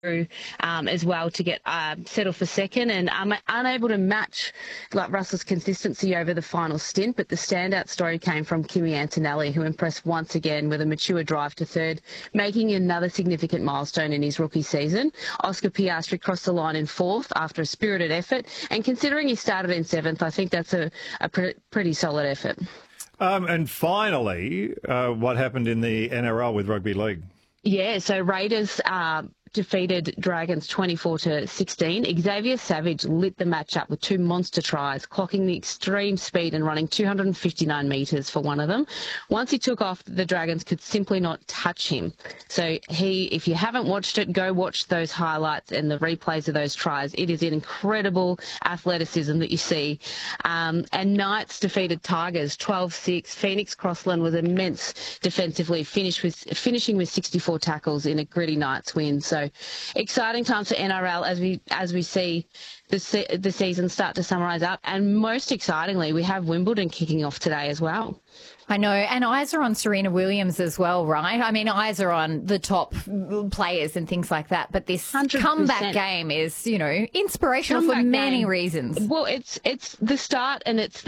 as well to get settled for second, and unable to match like Russell's consistency over the final stint. But the standout story came from Kimi Antonelli, who impressed once again with a mature drive to third, making another significant milestone in his rookie season. Oscar Piastri crossed the line in fourth after a spirited effort, and considering he started in seventh, I think that's a pretty solid effort. And finally, what happened in the NRL with rugby league? Yeah, so Raiders defeated Dragons 24-16. Xavier Savage lit the match up with two monster tries, clocking the extreme speed and running 259 metres for one of them. Once he took off, the Dragons could simply not touch him. So if you haven't watched it, go watch those highlights and the replays of those tries. It is an incredible athleticism that you see. And Knights defeated Tigers 12-6. Phoenix Crossland was immense defensively, finishing with 64 tackles in a gritty Knights win. So exciting times for NRL as we see the season start to summarise up. And most excitingly, we have Wimbledon kicking off today as well. I know, and eyes are on Serena Williams as well, right? I mean, eyes are on the top players and things like that. But this 100%. Comeback game is, inspirational for many reasons. Well, it's the start, and it's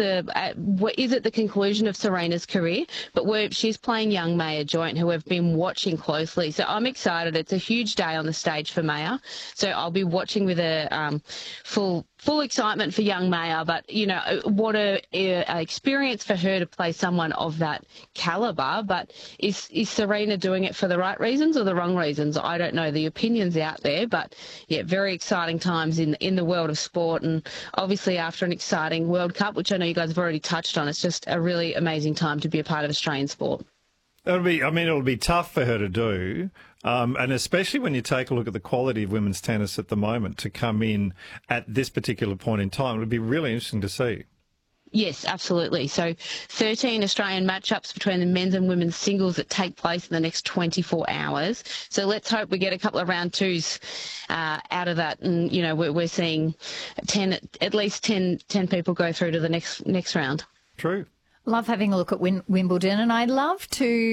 is it the conclusion of Serena's career? But she's playing young Maya Joint, who we've been watching closely. So I'm excited. It's a huge day on the stage for Maya. So I'll be watching with a full excitement for young Maya. But what a experience for her to play someone of that caliber. But is Serena doing it for the right reasons or the wrong reasons? I don't know. The opinions out there, but yeah, very exciting times in the world of sport, and obviously after an exciting World Cup, which I know you guys have already touched on, it's just a really amazing time to be a part of Australian sport. It'll be tough for her to do, and especially when you take a look at the quality of women's tennis at the moment, to come in at this particular point in time. It'll be really interesting to see. Yes, absolutely. So 13 Australian matchups between the men's and women's singles that take place in the next 24 hours. So let's hope we get a couple of round twos out of that. And, we're seeing at least 10 people go through to the next round. True. Love having a look at Wimbledon, and I love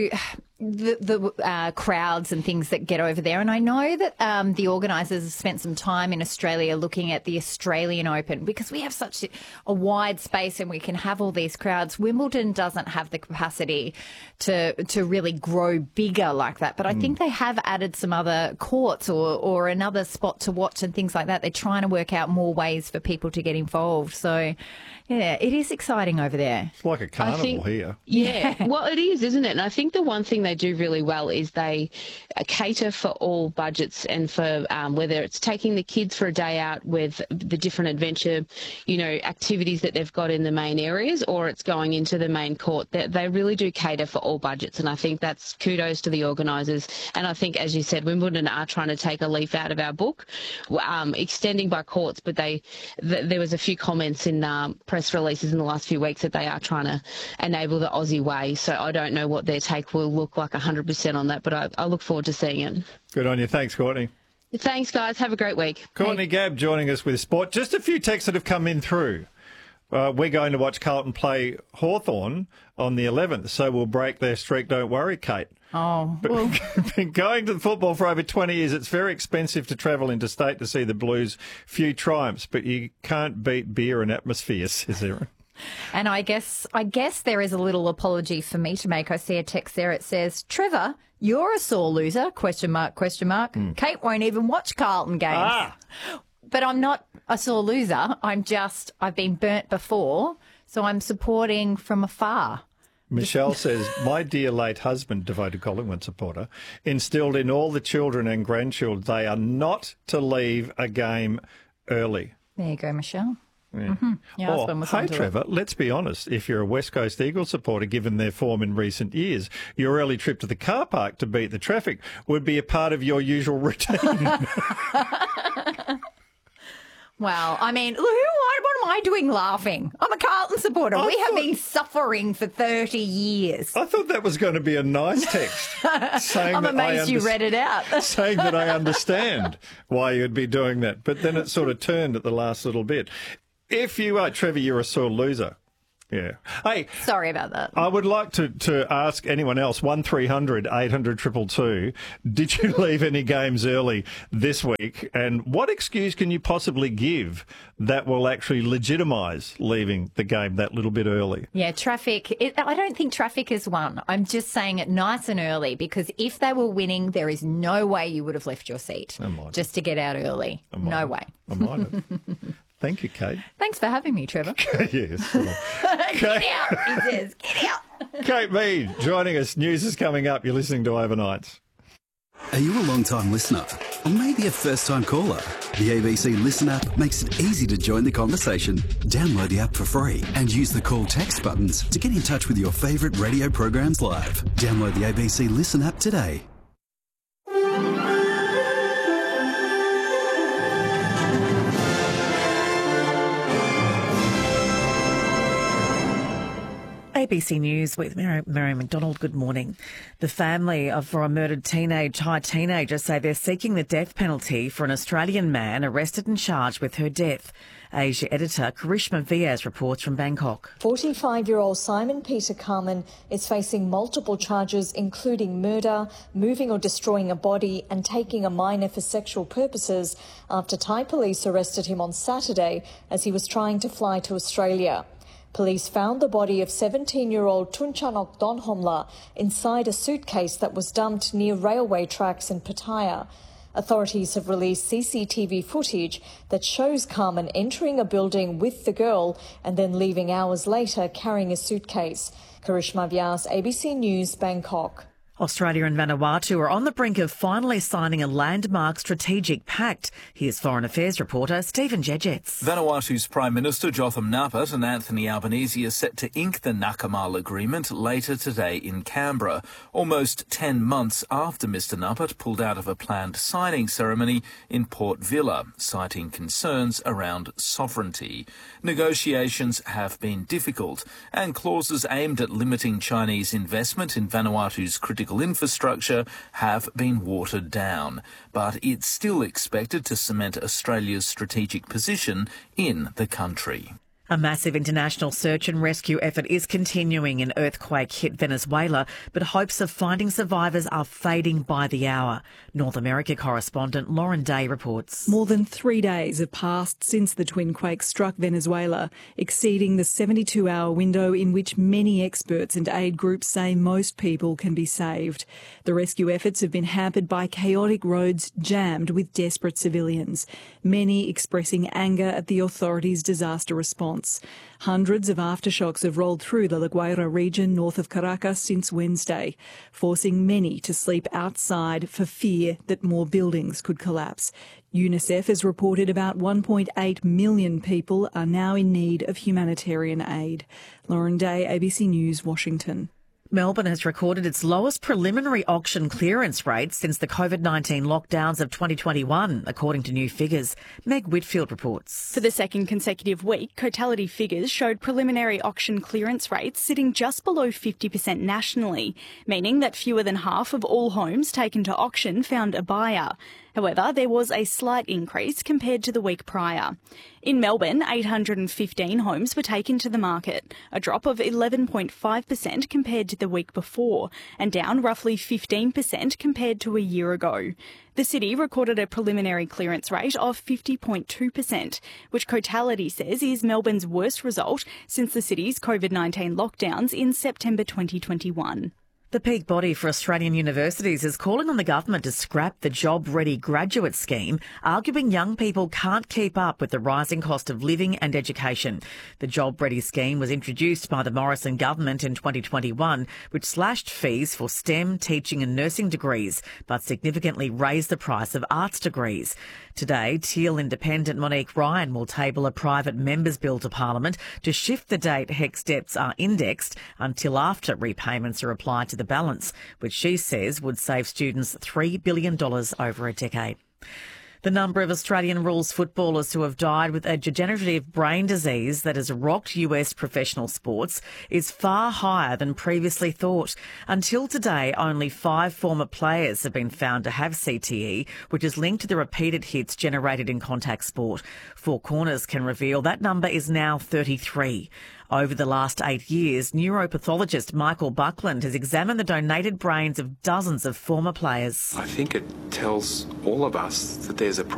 the crowds and things that get over there. And I know that the organisers have spent some time in Australia looking at the Australian Open, because we have such a wide space and we can have all these crowds. Wimbledon doesn't have the capacity to really grow bigger like that. But I think they have added some other courts or another spot to watch and things like that. They're trying to work out more ways for people to get involved. So, yeah, it is exciting over there. It's like a carnival here. Yeah, well, it is, isn't it? And I think the one thing they do really well is they cater for all budgets, and for whether it's taking the kids for a day out with the different adventure, activities that they've got in the main areas, or it's going into the main court. They really do cater for all budgets, and I think that's kudos to the organisers. And I think, as you said, Wimbledon are trying to take a leaf out of our book, extending by courts, but there was a few comments in press releases in the last few weeks that they are trying to enable the Aussie way. So I don't know what their take will look like 100% on that, but I look forward to seeing it. Good on you. Thanks, Courtney. Thanks, guys. Have a great week. Courtney Gabb joining us with sport. Just a few texts that have come in through. We're going to watch Carlton play Hawthorn on the 11th, so we'll break their streak. Don't worry, Kate. Oh, well. Been going to the football for over 20 years. It's very expensive to travel interstate to see the Blues. Few triumphs, but you can't beat beer and atmosphere, says Aaron. And I guess there is a little apology for me to make. I see a text there. It says, Trevor, you're a sore loser, ? Kate won't even watch Carlton games. But I'm not a sore loser. I've been burnt before, so I'm supporting from afar. Michelle says, my dear late husband, devoted Collingwood supporter, instilled in all the children and grandchildren they are not to leave a game early. There you go, Michelle. Yeah. Mm-hmm. Your husband was hey, Trevor, let's be honest. If you're a West Coast Eagles supporter, given their form in recent years, your early trip to the car park to beat the traffic would be a part of your usual routine. Well, I mean, what am I doing laughing? I'm a Carlton supporter. We have been suffering for 30 years. I thought that was going to be a nice text. Saying I'm amazed you read it out. Saying that I understand why you'd be doing that. But then it sort of turned at the last little bit. If you are, Trevor, you're a sore loser. Yeah. Hey, Sorry about that. I would like to ask anyone else, 1300 800 222, did you leave any games early this week? And what excuse can you possibly give that will actually legitimise leaving the game that little bit early? Yeah, traffic. I don't think traffic is one. I'm just saying it nice and early, because if they were winning, there is no way you would have left your seat just to get out early. No way. I might have. Thank you, Kate. Thanks for having me, Trevor. Yes. Get out, he says. Get out. Kate Mead joining us. News is coming up. You're listening to Overnights. Are you a long-time listener? Or maybe a first-time caller? The ABC Listen app makes it easy to join the conversation. Download the app for free and use the call text buttons to get in touch with your favourite radio programs live. Download the ABC Listen app today. ABC News with Mary McDonald. Good morning. The family of a murdered high teenager say they're seeking the death penalty for an Australian man arrested and charged with her death. Asia editor Karishma Viaz reports from Bangkok. 45-year-old Simon Peter Carman is facing multiple charges, including murder, moving or destroying a body and taking a minor for sexual purposes, after Thai police arrested him on Saturday as he was trying to fly to Australia. Police found the body of 17-year-old Tunchanok Donhomla inside a suitcase that was dumped near railway tracks in Pattaya. Authorities have released CCTV footage that shows Carmen entering a building with the girl and then leaving hours later carrying a suitcase. Karishma Vyas, ABC News, Bangkok. Australia and Vanuatu are on the brink of finally signing a landmark strategic pact. Here's Foreign Affairs reporter Stephen Jejets. Vanuatu's Prime Minister Jotham Nappat and Anthony Albanese are set to ink the Nakamal Agreement later today in Canberra, almost 10 months after Mr Nappat pulled out of a planned signing ceremony in Port Vila, citing concerns around sovereignty. Negotiations have been difficult, and clauses aimed at limiting Chinese investment in Vanuatu's critical infrastructure have been watered down, but it's still expected to cement Australia's strategic position in the country. A massive international search and rescue effort is continuing in earthquake-hit Venezuela, but hopes of finding survivors are fading by the hour. North America correspondent Lauren Day reports. More than 3 days have passed since the twin quake struck Venezuela, exceeding the 72-hour window in which many experts and aid groups say most people can be saved. The rescue efforts have been hampered by chaotic roads jammed with desperate civilians, many expressing anger at the authorities' disaster response. Hundreds of aftershocks have rolled through the La Guaira region north of Caracas since Wednesday, forcing many to sleep outside for fear that more buildings could collapse. UNICEF has reported about 1.8 million people are now in need of humanitarian aid. Lauren Day, ABC News, Washington. Melbourne has recorded its lowest preliminary auction clearance rate since the COVID-19 lockdowns of 2021, according to new figures. Meg Whitfield reports. For the second consecutive week, Cotality figures showed preliminary auction clearance rates sitting just below 50% nationally, meaning that fewer than half of all homes taken to auction found a buyer. However, there was a slight increase compared to the week prior. In Melbourne, 815 homes were taken to the market, a drop of 11.5% compared to the week before, and down roughly 15% compared to a year ago. The city recorded a preliminary clearance rate of 50.2%, which Cotality says is Melbourne's worst result since the city's COVID-19 lockdowns in September 2021. The peak body for Australian universities is calling on the government to scrap the Job Ready graduate scheme, arguing young people can't keep up with the rising cost of living and education. The Job Ready scheme was introduced by the Morrison government in 2021, which slashed fees for STEM, teaching and nursing degrees, but significantly raised the price of arts degrees. Today, Teal independent Monique Ryan will table a private members' bill to Parliament to shift the date HECS debts are indexed until after repayments are applied to the balance, which she says would save students $3 billion over a decade. The number of Australian rules footballers who have died with a degenerative brain disease that has rocked US professional sports is far higher than previously thought. Until today, only 5 former players have been found to have CTE, which is linked to the repeated hits generated in contact sport. Four Corners can reveal that number is now 33. Over the last 8 years, neuropathologist Michael Buckland has examined the donated brains of dozens of former players. I think it tells all of us that there's a problem.